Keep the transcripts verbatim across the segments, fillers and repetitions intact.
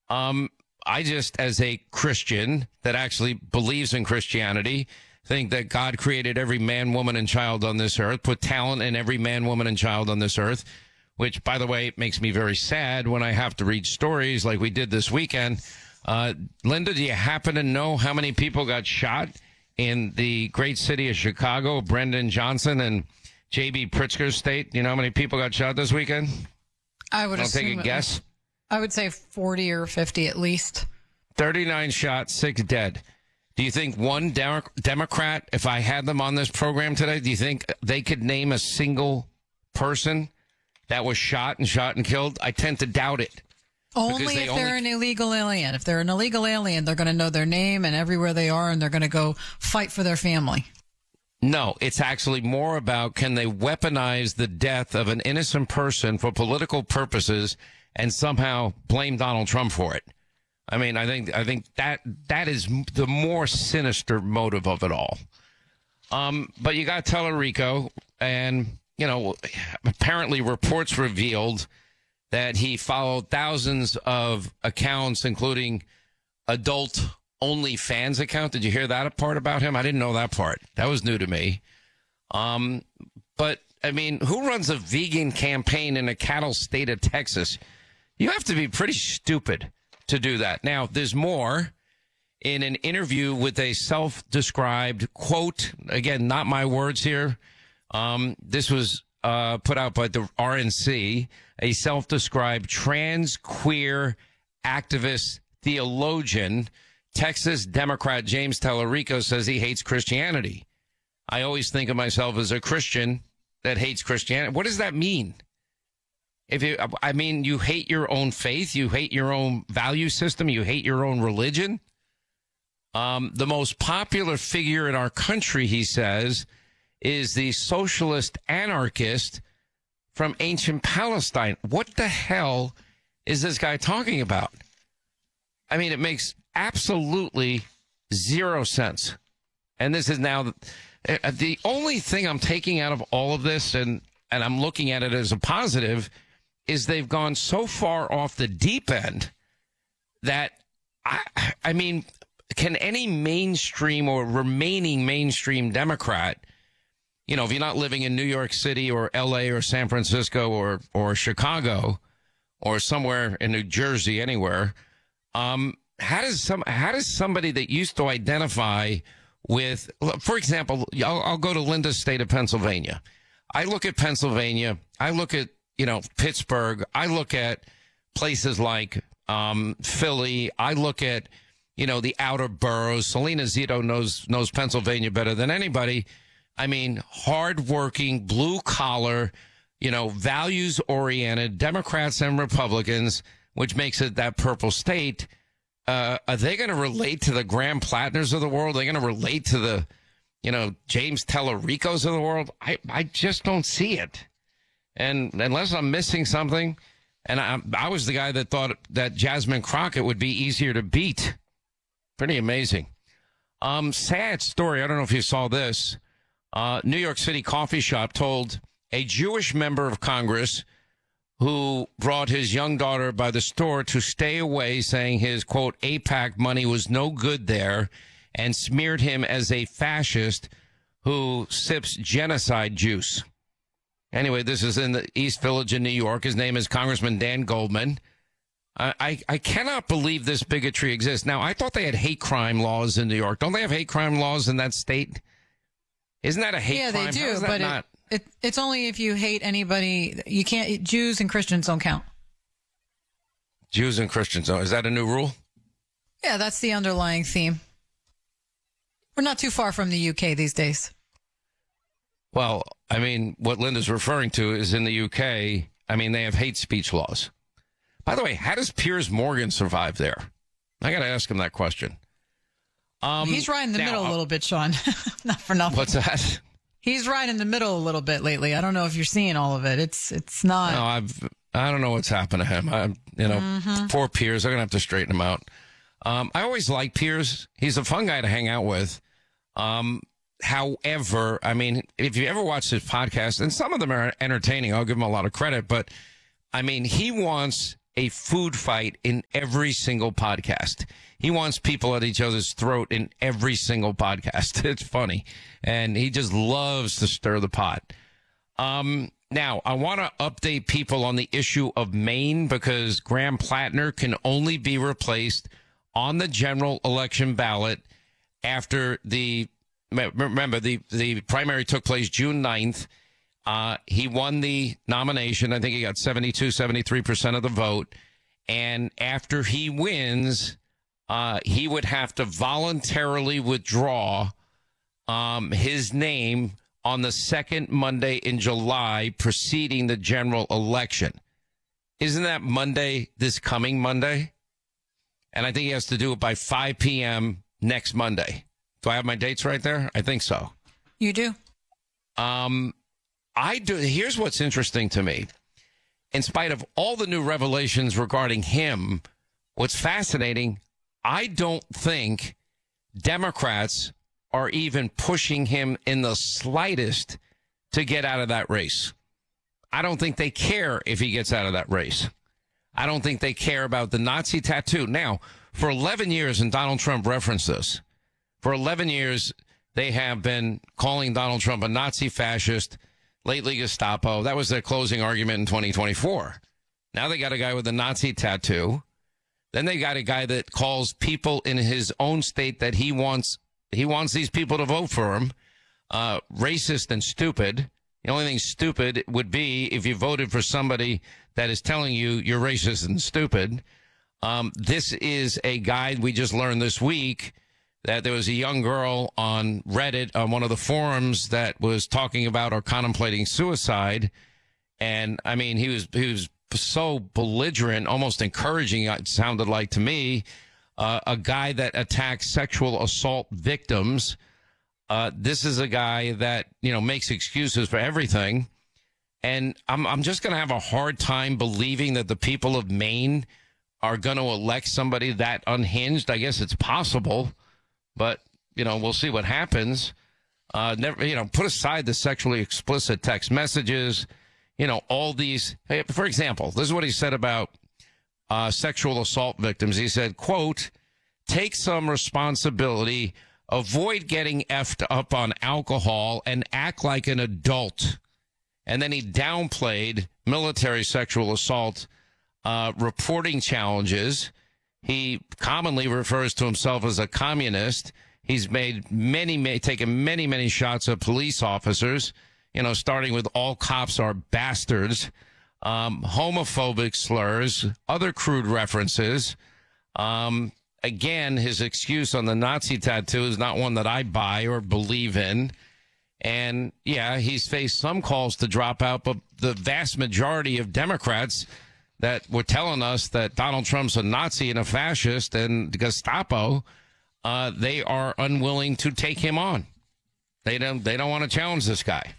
Um, I just, as a Christian that actually believes in Christianity, think that God created every man, woman, and child on this earth, put talent in every man, woman, and child on this earth, which, by the way, makes me very sad when I have to read stories like we did this weekend. Uh, Linda, do you happen to know how many people got shot in the great city of Chicago, Brendan Johnson and J B Pritzker's state? You know how many people got shot this weekend? I would I'll assume take a guess. I would say forty or fifty at least. thirty-nine shot, six dead. Do you think one Demo- Democrat, if I had them on this program today, do you think they could name a single person that was shot and shot and killed? I tend to doubt it. Only they if only... they're an illegal alien. If they're an illegal alien, they're going to know their name and everywhere they are, and they're going to go fight for their family. No, it's actually more about, can they weaponize the death of an innocent person for political purposes and somehow blame Donald Trump for it? I mean, I think I think that that is the more sinister motive of it all. Um, but you got Tellerico, and, you know, apparently reports revealed that he followed thousands of accounts, including adult OnlyFans account. Did you hear that part about him? I didn't know that part. That was new to me. Um, but, I mean, who runs a vegan campaign in a cattle state of Texas? You have to be pretty stupid to do that. Now, there's more. In an interview with a self-described, quote, again, not my words here, um, this was uh, put out by the R N C, a self-described trans, queer, activist, theologian, Texas Democrat James Tellerico says he hates Christianity. I always think of myself as a Christian that hates Christianity. What does that mean? If you, I mean, you hate your own faith, you hate your own value system, you hate your own religion. Um, the most popular figure in our country, he says, is the socialist anarchist from ancient Palestine. What the hell is this guy talking about? I mean, it makes absolutely zero sense. And this is now the, the only thing I'm taking out of all of this, and, and I'm looking at it as a positive, is they've gone so far off the deep end that, I, I mean, can any mainstream or remaining mainstream Democrat, you know, if you're not living in New York City or L A or San Francisco or, or Chicago or somewhere in New Jersey, anywhere, um, how does some, how does somebody that used to identify with, for example, I'll, I'll go to Linda's state of Pennsylvania. I look at Pennsylvania, I look at, you know, Pittsburgh. I look at places like um, Philly. I look at, you know, the outer boroughs. Selena Zito knows knows Pennsylvania better than anybody. I mean, hardworking, blue collar, you know, values oriented Democrats and Republicans, which makes it that purple state. Uh, are they going to relate to the Graham Plattners of the world? Are they going to relate to the, you know, James Tellericos of the world? I I just don't see it. And unless I'm missing something, and I, I was the guy that thought that Jasmine Crockett would be easier to beat. Pretty amazing. Um, sad story. I don't know if you saw this. Uh, New York City coffee shop told a Jewish member of Congress who brought his young daughter by the store to stay away, saying his, quote, AIPAC money was no good there, and smeared him as a fascist who sips genocide juice. Anyway, this is in the East Village in New York. His name is Congressman Dan Goldman. I, I, I cannot believe this bigotry exists. Now, I thought they had hate crime laws in New York. Don't they have hate crime laws in that state? Isn't that a hate yeah, crime? Yeah, they do, but not? It, it, it's only if you hate anybody. You can't. Jews and Christians don't count. Jews and Christians. Oh, is that a new rule? Yeah, that's the underlying theme. We're not too far from the U K these days. Well, I mean, what Linda's referring to is in the U K, I mean, they have hate speech laws. By the way, how does Piers Morgan survive there? I got to ask him that question. Um, He's right in the now, middle a little bit, Sean. Not for nothing. What's that? He's right in the middle a little bit lately. I don't know if you're seeing all of it. It's it's not. No, I've I don't know what's happened to him. I, you know, mm-hmm. Poor Piers. I'm gonna have to straighten him out. Um, I always like Piers. He's a fun guy to hang out with. Um, however, I mean, if you ever watch his podcast, and some of them are entertaining, I'll give him a lot of credit. But I mean, he wants a food fight in every single podcast. He wants people at each other's throat in every single podcast. It's funny. And he just loves to stir the pot. Um, now, I want to update people on the issue of Maine because Graham Plattner can only be replaced on the general election ballot after the, remember, the, the primary took place June ninth. Uh, he won the nomination. I think he got seventy-two, seventy-three percent of the vote. And after he wins, uh, he would have to voluntarily withdraw um, his name on the second Monday in July preceding the general election. Isn't that Monday, this coming Monday? And I think he has to do it by five p.m. next Monday. Do I have my dates right there? I think so. You do. Um, I do. Here's what's interesting to me. In spite of all the new revelations regarding him, what's fascinating, I don't think Democrats are even pushing him in the slightest to get out of that race. I don't think they care if he gets out of that race. I don't think they care about the Nazi tattoo. Now, for eleven years, and Donald Trump referenced this, for eleven years, they have been calling Donald Trump a Nazi fascist, lately Gestapo. That was their closing argument in twenty twenty-four. Now they got a guy with a Nazi tattoo. Then they got a guy that calls people in his own state that he wants he wants these people to vote for him uh, racist and stupid. The only thing stupid would be if you voted for somebody that is telling you you're racist and stupid. Um, this is a guy we just learned this week that there was a young girl on Reddit on one of the forums that was talking about or contemplating suicide. And I mean, he was, he was so belligerent, almost encouraging, it sounded like to me, uh, a guy that attacks sexual assault victims. Uh, this is a guy that, you know, makes excuses for everything. And I'm, I'm just going to have a hard time believing that the people of Maine are going to elect somebody that unhinged. I guess it's possible, but, you know, we'll see what happens. Uh, never, you know, put aside the sexually explicit text messages, you know, all these. Hey, for example, this is what he said about uh, sexual assault victims. He said, quote, take some responsibility, avoid getting effed up on alcohol, and act like an adult. And then he downplayed military sexual assault uh, reporting challenges. He commonly refers to himself as a communist. He's made many, many, taken many, many shots at police officers, you know, starting with all cops are bastards, um, homophobic slurs, other crude references. Um, again, his excuse on the Nazi tattoo is not one that I buy or believe in. And, yeah, he's faced some calls to drop out, but the vast majority of Democrats that were telling us that Donald Trump's a Nazi and a fascist and Gestapo, uh, they are unwilling to take him on. They don't, they don't want to challenge this guy.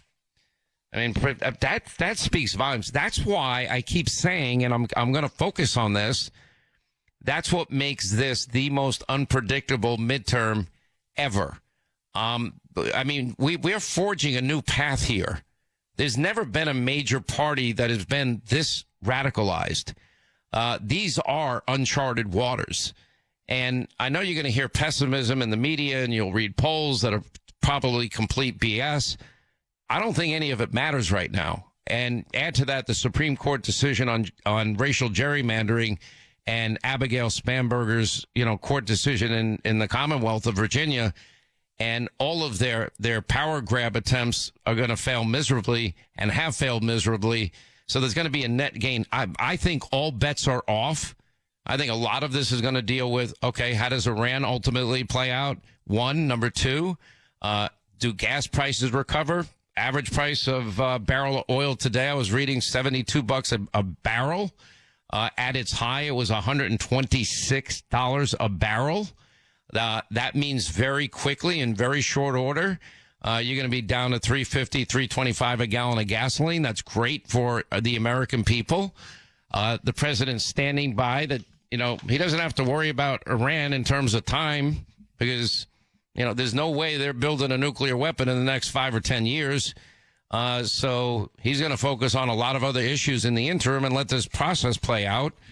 I mean, that, that speaks volumes. That's why I keep saying, and I'm, I'm going to focus on this, that's what makes this the most unpredictable midterm ever. Um, I mean, we, we're forging a new path here. There's never been a major party that has been this radicalized. Uh, these are uncharted waters. And I know you're going to hear pessimism in the media and you'll read polls that are probably complete B S. I don't think any of it matters right now. And add to that the Supreme Court decision on, on racial gerrymandering and Abigail Spanberger's, you know, court decision in, in the Commonwealth of Virginia. And all of their, their power grab attempts are going to fail miserably and have failed miserably. So there's going to be a net gain. I, I think all bets are off. I think a lot of this is going to deal with, okay, how does Iran ultimately play out? One. Number two, uh, do gas prices recover? Average price of uh, barrel of oil today, I was reading seventy-two bucks a, a barrel. Uh, at its high, it was one hundred twenty-six dollars a barrel. Uh, that means very quickly, in very short order, uh, you're going to be down to three fifty, three twenty-five a gallon of gasoline. That's great for the American people. Uh, the president's standing by that, you know, he doesn't have to worry about Iran in terms of time because, you know, there's no way they're building a nuclear weapon in the next five or ten years. Uh, so he's going to focus on a lot of other issues in the interim and let this process play out.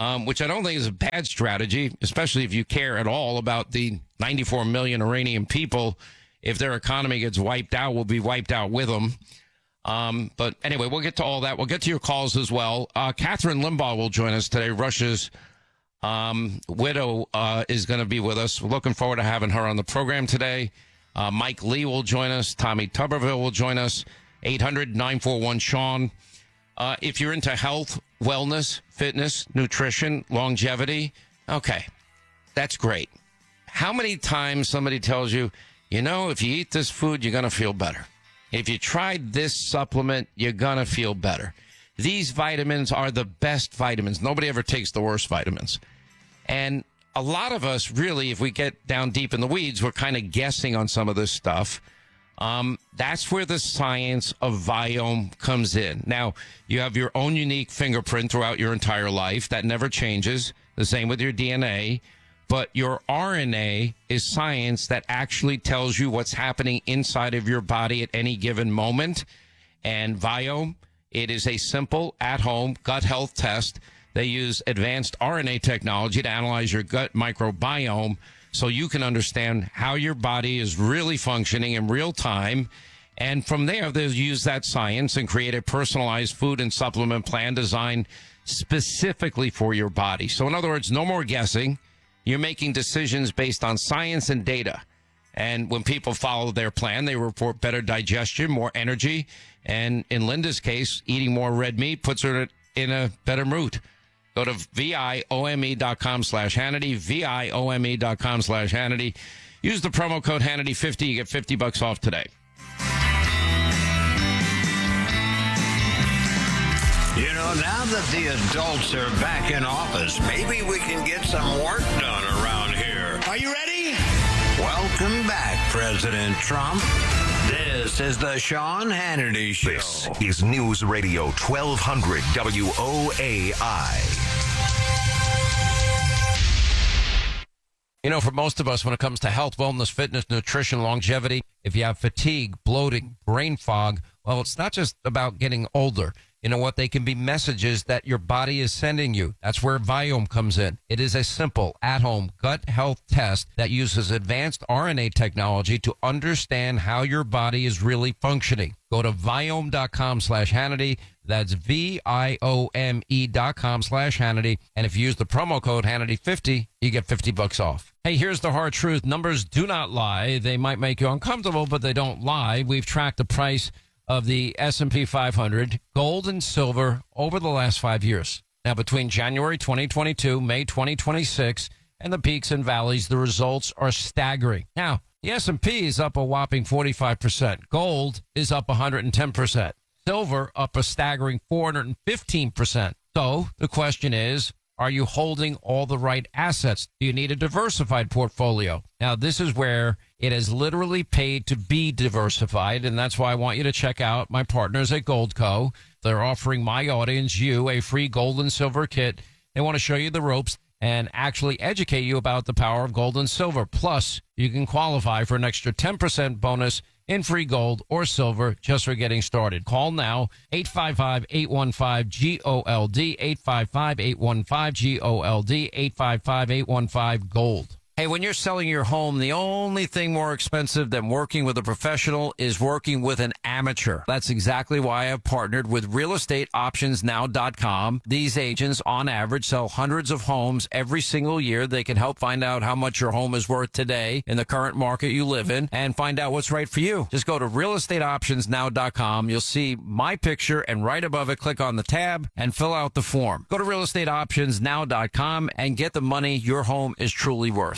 um, which I don't think is a bad strategy, especially if you care at all about the ninety-four million Iranian people. If their economy gets wiped out, we'll be wiped out with them. Um, but anyway, we'll get to all that. We'll get to your calls as well. Uh, Catherine Limbaugh will join us today. Russia's um, widow uh, is going to be with us. We're looking forward to having her on the program today. Uh, Mike Lee will join us. Tommy Tuberville will join us. eight hundred nine four one Sean. Uh, if you're into health, wellness, fitness, nutrition, longevity, okay, that's great. How many times somebody tells you, you know, if you eat this food, you're going to feel better. If you tried this supplement, you're going to feel better. These vitamins are the best vitamins. Nobody ever takes the worst vitamins. And a lot of us really, if we get down deep in the weeds, we're kind of guessing on some of this stuff. Um, that's where the science of Viome comes in. Now, you have your own unique fingerprint throughout your entire life. That never changes. The same with your D N A. But your R N A is science that actually tells you what's happening inside of your body at any given moment. And Viome, it is a simple, at-home gut health test. They use advanced R N A technology to analyze your gut microbiome so you can understand how your body is really functioning in real time. And from there, they'll use that science and create a personalized food and supplement plan designed specifically for your body. So in other words, no more guessing. You're making decisions based on science and data. And when people follow their plan, they report better digestion, more energy. And in Linda's case, eating more red meat puts her in a better mood. Go to V-I-O-M-E.com slash Hannity, V-I-O-M-E dot com slash Hannity. Use the promo code Hannity fifty. You get fifty bucks off today. You know, now that the adults are back in office, maybe we can get some work done around here. Are you ready? Welcome back, President Trump. This is the Sean Hannity Show. This is News Radio twelve hundred W O A I. You know, for most of us, when it comes to health, wellness, fitness, nutrition, longevity, if you have fatigue, bloating, brain fog, well, it's not just about getting older. You know what? They can be messages that your body is sending you. That's where Viome comes in. It is a simple, at-home gut health test that uses advanced R N A technology to understand how your body is really functioning. Go to Viome.com slash Hannity. That's V-I-O-M-E dot com slash Hannity. And if you use the promo code Hannity fifty, you get fifty bucks off. Hey, here's the hard truth. Numbers do not lie. They might make you uncomfortable, but they don't lie. We've tracked the price of the S and P five hundred, gold and silver, over the last five years. Now, between January twenty twenty-two, May twenty twenty-six, and the peaks and valleys, the results are staggering. Now, the S and P is up a whopping forty-five percent. Gold is up one hundred ten percent. Silver up a staggering four hundred fifteen percent. So the question is, are you holding all the right assets? Do you need a diversified portfolio? Now, this is where it has literally paid to be diversified, and that's why I want you to check out my partners at Goldco. They're offering my audience, you, a free gold and silver kit. They want to show you the ropes and actually educate you about the power of gold and silver. Plus, you can qualify for an extra ten percent bonus in free gold or silver just for getting started. Call now, eight five five, eight one five, G O L D, eight five five, eight one five, G O L D, eight five five, eight one five, GOLD. Hey, when you're selling your home, the only thing more expensive than working with a professional is working with an amateur. That's exactly why I've partnered with real estate options now dot com. These agents, on average, sell hundreds of homes every single year. They can help find out how much your home is worth today in the current market you live in and find out what's right for you. Just go to real estate options now dot com. You'll see my picture, and right above it, click on the tab and fill out the form. Go to real estate options now dot com and get the money your home is truly worth.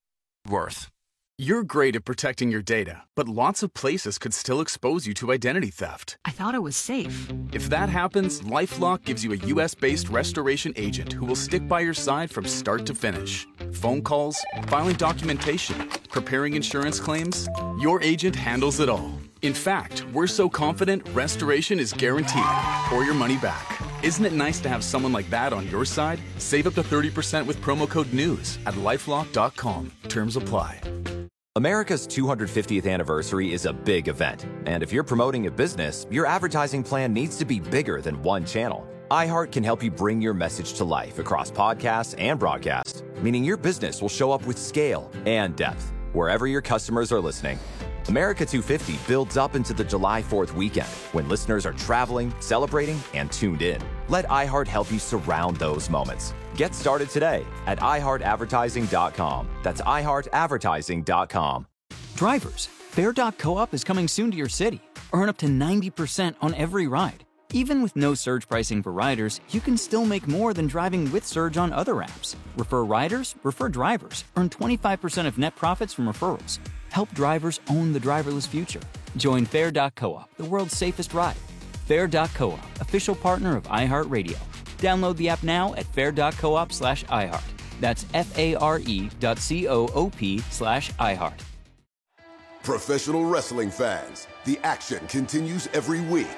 Worth. You're great at protecting your data, but lots of places could still expose you to identity theft. I thought it was safe. If that happens, LifeLock gives you a U S-based restoration agent who will stick by your side from start to finish. Phone calls, filing documentation, preparing insurance claims, your agent handles it all. In fact, we're so confident restoration is guaranteed or your money back. Isn't it nice to have someone like that on your side? Save up to thirty percent with promo code NEWS at lifelock dot com. Terms apply. America's two hundred fiftieth anniversary is a big event, and if you're promoting a business, your advertising plan needs to be bigger than one channel. iHeart can help you bring your message to life across podcasts and broadcast, meaning your business will show up with scale and depth wherever your customers are listening. America two fifty builds up into the July fourth weekend when listeners are traveling, celebrating, and tuned in. Let iHeart help you surround those moments. Get started today at i heart advertising dot com. That's i heart advertising dot com. Drivers, Fair dot coop is coming soon to your city. Earn up to ninety percent on every ride. Even with no surge pricing for riders, you can still make more than driving with Surge on other apps. Refer riders, refer drivers. Earn twenty-five percent of net profits from referrals. Help drivers own the driverless future. Join Fair dot coop, the world's safest ride. Fair dot coop, official partner of iHeartRadio. Download the app now at fair dot coop slash iHeart. That's F-A-R-E dot C-O-O-P slash iHeart. Professional wrestling fans, the action continues every week.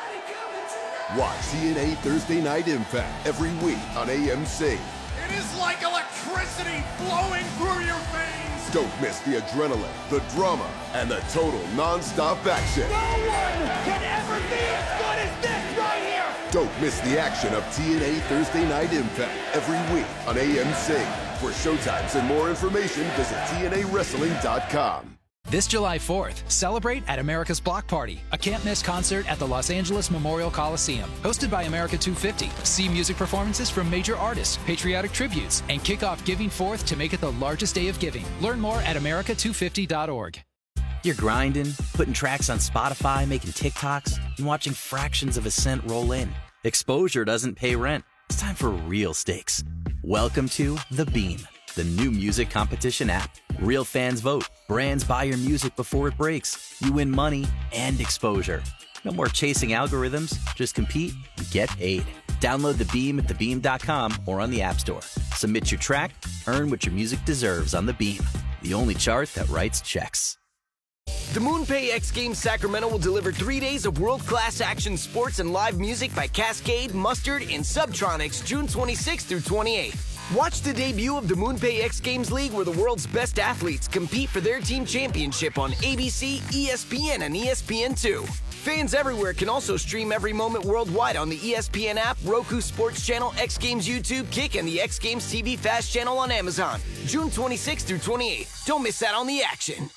Watch T N A Thursday Night Impact every week on A M C. It is like electricity flowing through your veins. Don't miss the adrenaline, the drama, and the total non-stop action. No one can ever be as good as this right here. Don't miss the action of T N A Thursday Night Impact every week on A M C. For showtimes and more information, visit T N A wrestling dot com. This July fourth, celebrate at America's Block Party, a can't-miss concert at the Los Angeles Memorial Coliseum. Hosted by America two fifty, see music performances from major artists, patriotic tributes, and kick off Giving Fourth to make it the largest day of giving. Learn more at america two fifty dot org. You're grinding, putting tracks on Spotify, making TikToks, and watching fractions of a cent roll in. Exposure doesn't pay rent. It's time for real stakes. Welcome to The Beam, the new music competition app. Real fans vote. Brands buy your music before it breaks. You win money and exposure. No more chasing algorithms. Just compete and get paid. Download The Beam at the beam dot com or on the App Store. Submit your track. Earn what your music deserves on The Beam, the only chart that writes checks. The MoonPay X Games Sacramento will deliver three days of world-class action sports and live music by Cascade, Mustard, and Subtronics June twenty-sixth through twenty-eighth. Watch the debut of the MoonPay X Games League, where the world's best athletes compete for their team championship on A B C, E S P N, and E S P N two. Fans everywhere can also stream every moment worldwide on the E S P N app, Roku Sports Channel, X Games YouTube, Kick, and the X Games T V Fast Channel on Amazon. June twenty-sixth through twenty-eighth. Don't miss out on the action.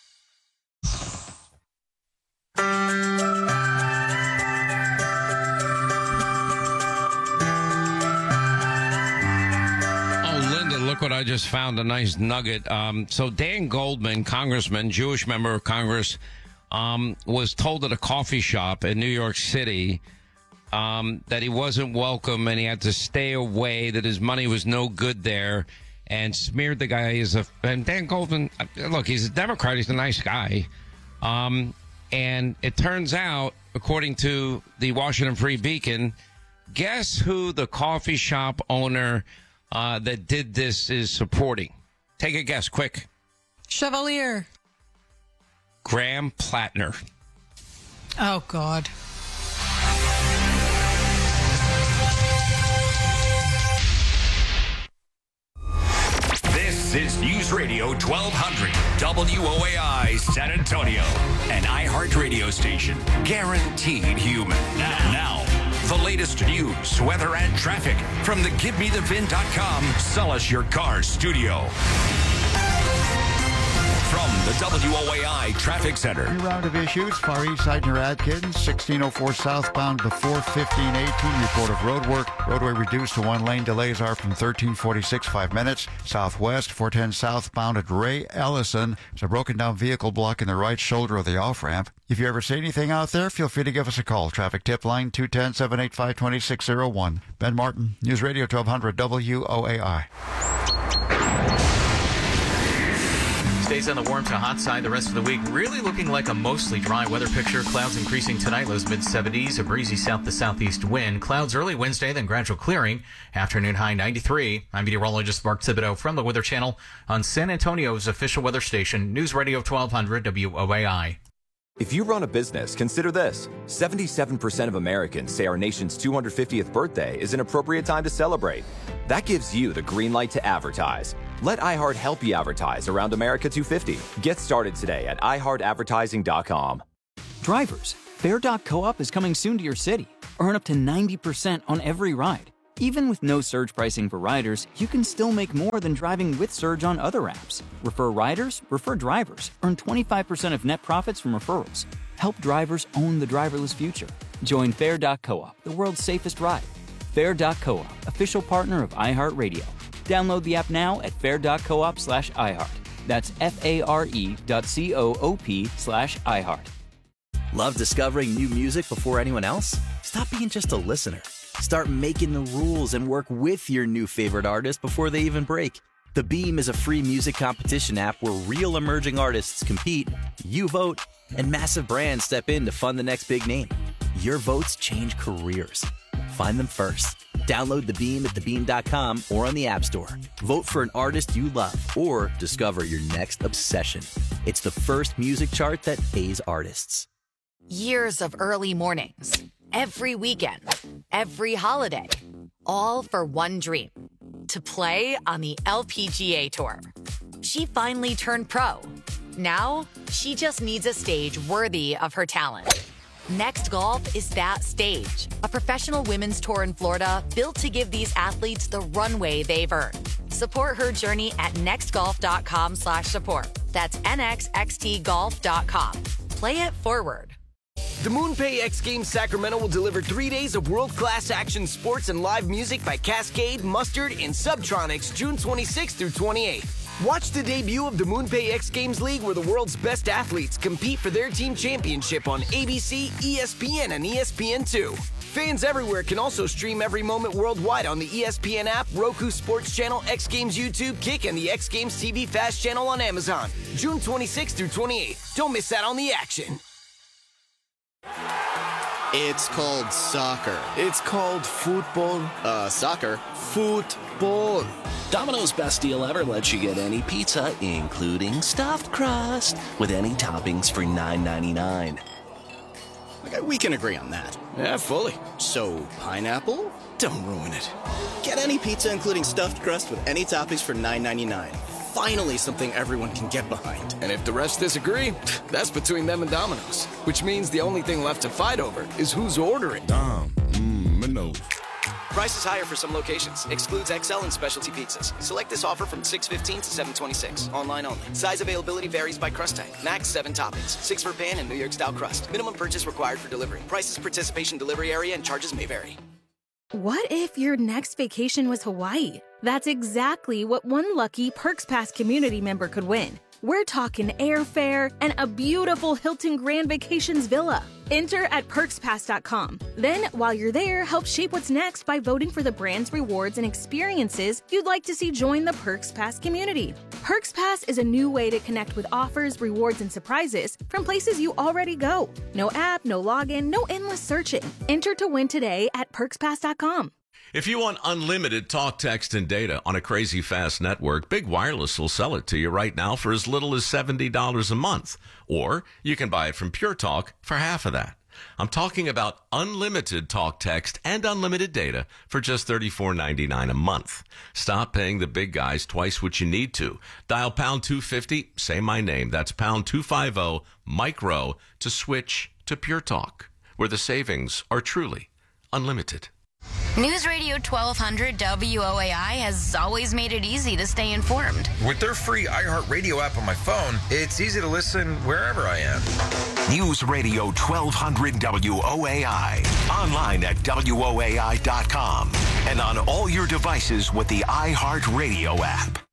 Look what I just found, a nice nugget. Um, so Dan Goldman, congressman, Jewish member of Congress, um, was told at a coffee shop in New York City um, that he wasn't welcome and he had to stay away, that his money was no good there, and smeared the guy as a... And Dan Goldman, look, he's a Democrat. He's a nice guy. Um, and it turns out, according to the Washington Free Beacon, guess who the coffee shop owner... Uh, that did this is supporting? Take a guess, quick. Chevalier. Graham Plattner. Oh, God. This is News Radio twelve hundred W O A I San Antonio, an iHeart radio station, guaranteed human. Now, now. The latest news, weather, and traffic from the Give Me The Vin dot com Sell Us Your Car studio. From the W O A I Traffic Center. New round of issues. Far east side near Adkins. sixteen oh four southbound before fifteen eighteen. Report of road work. Roadway reduced to one lane. Delays are from thirteen forty-six, five minutes. Southwest, four ten southbound at Ray Ellison. There's a broken down vehicle blocking the right shoulder of the off-ramp. If you ever see anything out there, feel free to give us a call. Traffic tip line two one zero, seven eight five, two six zero one. Ben Martin, News Radio twelve hundred W O A I. Stays on the warm to hot side the rest of the week. Really looking like a mostly dry weather picture. Clouds increasing tonight, lows mid seventies, a breezy south to southeast wind. Clouds early Wednesday, then gradual clearing. Afternoon high ninety-three. I'm meteorologist Mark Thibodeau from the Weather Channel on San Antonio's official weather station, News Radio twelve hundred W O A I. If you run a business, consider this. seventy-seven percent of Americans say our nation's two hundred fiftieth birthday is an appropriate time to celebrate. That gives you the green light to advertise. Let iHeart help you advertise around America two fifty. Get started today at i heart advertising dot com. Drivers, Fair dot coop is coming soon to your city. Earn up to ninety percent on every ride. Even with no surge pricing for riders, you can still make more than driving with Surge on other apps. Refer riders, refer drivers. Earn twenty-five percent of net profits from referrals. Help drivers own the driverless future. Join Fair dot coop, the world's safest ride. Fair dot coop, official partner of iHeartRadio. Download the app now at fair dot coop slash iHeart. That's F-A-R-E dot C-O-O-P slash iHeart. Love discovering new music before anyone else? Stop being just a listener. Start making the rules and work with your new favorite artist before they even break. The Beam is a free music competition app where real emerging artists compete, you vote, and massive brands step in to fund the next big name. Your votes change careers. Find them first. Download The Beam at the beam dot com or on the App Store. Vote for an artist you love or discover your next obsession. It's the first music chart that pays artists. Years of early mornings, every weekend, every holiday, all for one dream, to play on the L P G A Tour. She finally turned pro. Now, she just needs a stage worthy of her talent. Next Golf is that stage, a professional women's tour in Florida built to give these athletes the runway they've earned. Support her journey at nextgolf.com slash support. That's N X X T golf dot com. Play it forward. The MoonPay X Games Sacramento will deliver three days of world-class action sports and live music by Cascade, Mustard, and Subtronics June twenty-sixth through twenty-eighth. Watch the debut of the MoonPay X Games League where the world's best athletes compete for their team championship on A B C, E S P N, and E S P N two. Fans everywhere can also stream every moment worldwide on the E S P N app, Roku Sports Channel, X Games YouTube, Kick, and the X Games T V Fast Channel on Amazon. June twenty-sixth through twenty-eighth. Don't miss out on the action. It's called soccer. It's called football. Uh, soccer. Football. Domino's Best Deal Ever lets you get any pizza, including stuffed crust, with any toppings for nine ninety-nine. Okay, we can agree on that. Yeah, fully. So, pineapple? Don't ruin it. Get any pizza, including stuffed crust, with any toppings for nine ninety-nine. Finally, something everyone can get behind. And if the rest disagree, that's between them and Domino's. Which means the only thing left to fight over is who's ordering. Dom, mmm, no. Price is higher for some locations. Excludes X L and specialty pizzas. Select this offer from six fifteen to seven twenty-six. Online only. Size availability varies by crust type. Max seven toppings. Six for pan and New York style crust. Minimum purchase required for delivery. Prices, participation, delivery area, and charges may vary. What if your next vacation was Hawaii? That's exactly what one lucky Perks Pass community member could win. We're talking airfare and a beautiful Hilton Grand Vacations villa. Enter at perks pass dot com. Then, while you're there, help shape what's next by voting for the brands, rewards, and experiences you'd like to see join the Perks Pass community. Perks Pass is a new way to connect with offers, rewards, and surprises from places you already go. No app, no login, no endless searching. Enter to win today at perks pass dot com. If you want unlimited talk, text, and data on a crazy fast network, Big Wireless will sell it to you right now for as little as seventy dollars a month. Or you can buy it from Pure Talk for half of that. I'm talking about unlimited talk, text, and unlimited data for just thirty-four ninety-nine a month. Stop paying the big guys twice what you need to. Dial pound two fifty, say my name. That's pound two fifty, micro, to switch to Pure Talk, where the savings are truly unlimited. News Radio twelve hundred W O A I has always made it easy to stay informed. With their free iHeartRadio app on my phone, it's easy to listen wherever I am. News Radio twelve hundred W O A I. Online at W O A I dot com. And on all your devices with the iHeartRadio app.